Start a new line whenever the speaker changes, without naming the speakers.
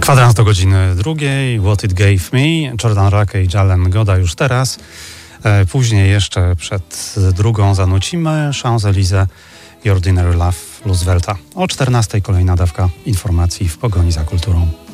Kwadrans do godziny drugiej, What It Gave Me, Jordan Rakey i Jalen Goda już teraz. Później jeszcze przed drugą zanucimy Champs-Élysées i Ordinary Love Roosevelta. O 14:00 kolejna dawka informacji w pogoni za kulturą.